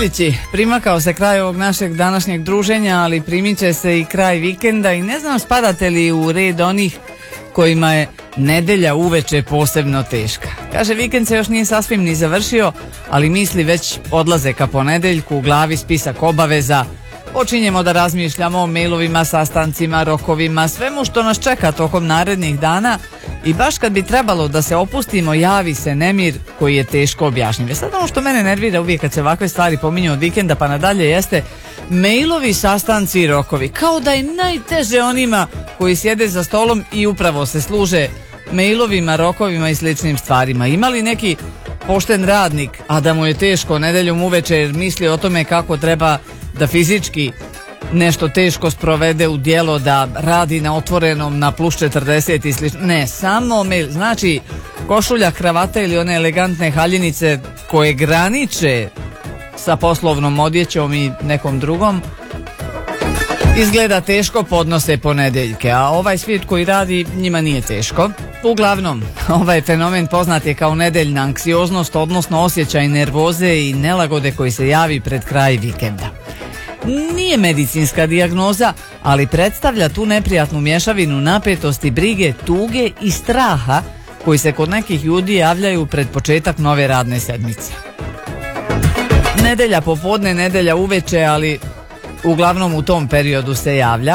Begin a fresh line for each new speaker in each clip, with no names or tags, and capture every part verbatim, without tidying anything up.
Delići, primakao se kraj ovog našeg današnjeg druženja, ali primiče se i kraj vikenda i ne znam spadate li u red onih kojima je nedelja uveče posebno teška. Kaže, vikend se još nije sasvim ni završio, ali misli već odlaze ka ponedeljku, u glavi spisak obaveza, počinjemo da razmišljamo o mailovima, sastancima, rokovima, svemu što nas čeka tokom narednih dana i baš kad bi trebalo da se opustimo, javi se nemir koji je teško objašnjiv. Sad ono što mene nervira uvijek kad se ovakve stvari pominju od vikenda pa nadalje jeste mailovi, sastanci i rokovi. Kao da je najteže onima koji sjede za stolom i upravo se služe mailovima, rokovima i sličnim stvarima. Ima li neki pošten radnik, a da mu je teško nedeljom uveče jer misli o tome kako treba da fizički nešto teško sprovede u djelo, da radi na otvorenom, na plus četrdeset i slično. Ne, samo mail. Znači, košulja, kravata ili one elegantne haljinice koje graniče sa poslovnom odjećom i nekom drugom, izgleda teško, podnose ponedeljke, a ovaj svijet koji radi njima nije teško. Uglavnom, ovaj fenomen poznat je kao nedeljna anksioznost, odnosno osjećaj nervoze i nelagode koji se javi pred kraj vikenda. Nije medicinska dijagnoza, ali predstavlja tu neprijatnu mješavinu napetosti, brige, tuge i straha koji se kod nekih ljudi javljaju pred početak nove radne sedmice. Nedelja popodne, nedelja uveče, ali uglavnom u tom periodu se javlja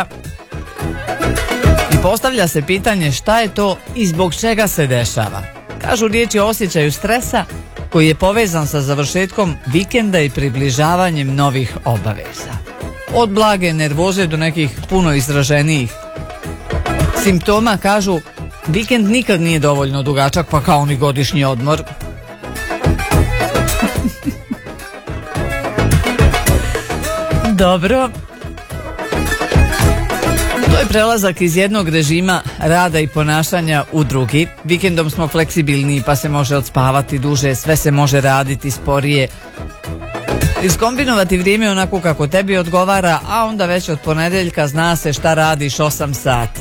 i postavlja se pitanje šta je to i zbog čega se dešava. Kažu, riječ je o osjećaju stresa koji je povezan sa završetkom vikenda i približavanjem novih obaveza. Od blage nervoze do nekih puno izraženijih simptoma. Kažu, vikend nikad nije dovoljno dugačak, pa kao ni godišnji odmor. Dobro. To je prelazak iz jednog režima rada i ponašanja u drugi. Vikendom smo fleksibilniji pa se može odspavati duže, sve se može raditi sporije. Iskombinovati vrijeme onako kako tebi odgovara, a onda već od ponedeljka zna se šta radiš osam sati.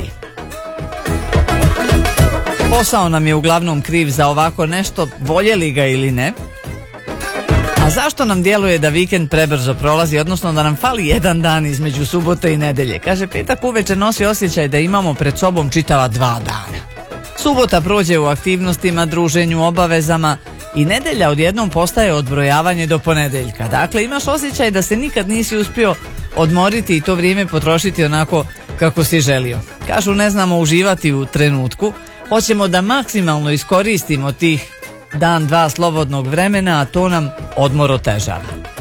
Posao nam je uglavnom kriv za ovako nešto, voljeli ga ili ne. A zašto nam djeluje da vikend prebrzo prolazi, odnosno da nam fali jedan dan između subote i nedelje? Kaže, petak uveče nosi osjećaj da imamo pred sobom čitava dva dana. Subota prođe u aktivnostima, druženju, obavezama i nedelja odjednom postaje odbrojavanje do ponedeljka. Dakle, imaš osjećaj da se nikad nisi uspio odmoriti i to vrijeme potrošiti onako kako si želio. Kažu, ne znamo uživati u trenutku, hoćemo da maksimalno iskoristimo tih dan, dva slobodnog vremena, a to nam odmor otežava.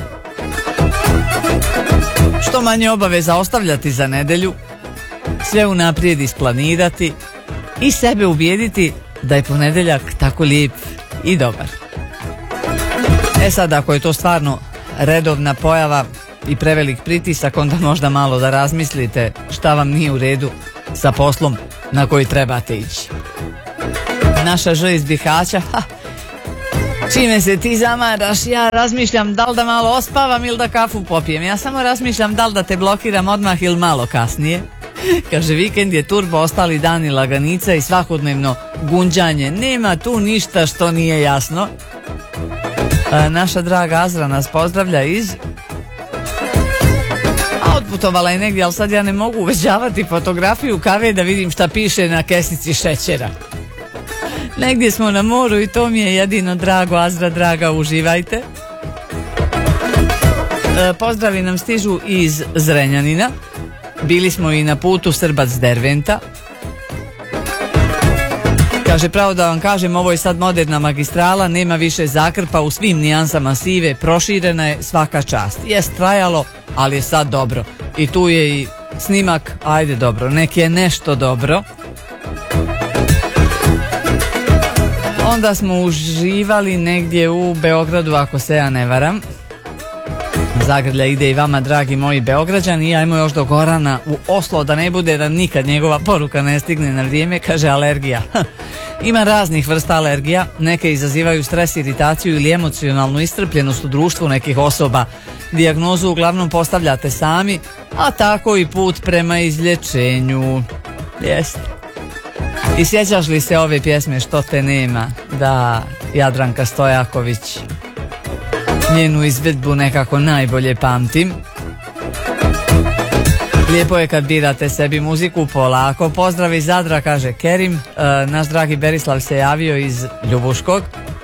Što manje obaveza ostavljati za nedelju, sve unaprijed isplanirati i sebe ubijediti da je ponedeljak tako lijep i dobar. E sad, ako je to stvarno redovna pojava i prevelik pritisak, onda možda malo da razmislite šta vam nije u redu sa poslom na koji trebate ići. Naša Ž iz Bihaća, ha, čime se ti zamaraš, ja razmišljam da li da malo ospavam ili da kafu popijem. Ja samo razmišljam da li da te blokiram odmah ili malo kasnije. Kaže, vikend je turbo, ostali dani laganica i svakodnevno gunđanje. Nema tu ništa što nije jasno. A, naša draga Azra nas pozdravlja iz... A otputovala je negdje, ali sad ja ne mogu uveđavati fotografiju kave da vidim šta piše na kesici šećera. Negdje smo na moru i to mi je jedino drago. Azra draga, uživajte. E, pozdravi nam stižu iz Zrenjanina. Bili smo i na putu Srbac-Derventa. Kaže, pravo da vam kažem, ovo je sad moderna magistrala, nema više zakrpa, u svim nijansama sive, proširena je, svaka čast. Jest trajalo, ali je sad dobro. I tu je i snimak, ajde dobro, nek je nešto dobro. Onda smo uživali negdje u Beogradu, ako se ja ne varam. Zagrlja ide i vama, dragi moji Beograđani, i ajmo još do Gorana u Oslo, da ne bude da nikad njegova poruka ne stigne na vrijeme. Kaže, alergija. Ima raznih vrsta alergija, neke izazivaju stres, iritaciju ili emocionalnu iscrpljenost u društvu nekih osoba. Dijagnozu uglavnom postavljate sami, a tako i put prema izlječenju. Jeste. I sjećaš li se ove pjesme Što te nema? Da, Jadranka Stojaković. njenu izvedbu nekako najbolje pamtim. Lijepo je kad birate sebi muziku polako. Pozdrav iz Zadra, kaže Kerim. E, naš dragi Berislav se javio iz Ljubuškog.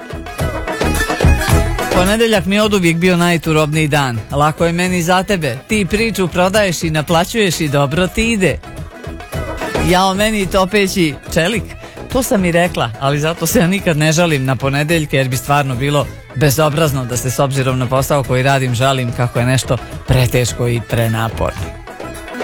Ponedjeljak mi je oduvijek bio najturobniji dan. Lako je meni za tebe. Ti priču prodaješ i naplaćuješ i dobro ti ide. Jao meni topeći čelik. To sam i rekla, ali zato se ja nikad ne žalim na ponedjeljke jer bi stvarno bilo bezobrazno da se s obzirom na posao koji radim žalim kako je nešto preteško i prenaporno.